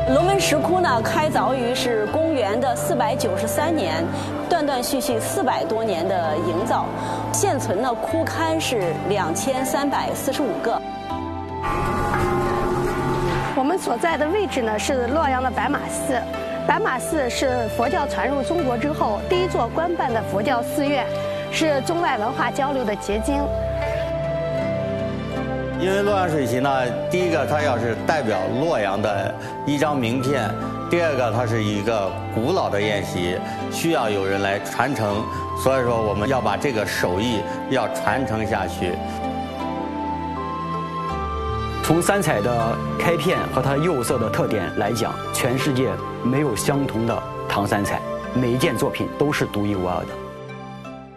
龙门石窟呢，开凿于是公元的493年，断断续续400多年的营造，现存的窟龛是2345个。 我们所在的位置呢是洛阳的白马寺，白马寺是佛教传入中国之后第一座官办的佛教寺院，是中外文化交流的结晶。 因为洛阳水席呢，第一个它要是代表洛阳的一张名片，第二个它是一个古老的宴席，需要有人来传承，所以说我们要把这个手艺要传承下去。 从三彩的开片和它釉色的特点来讲，全世界没有相同的唐三彩，每一件作品都是独一无二的。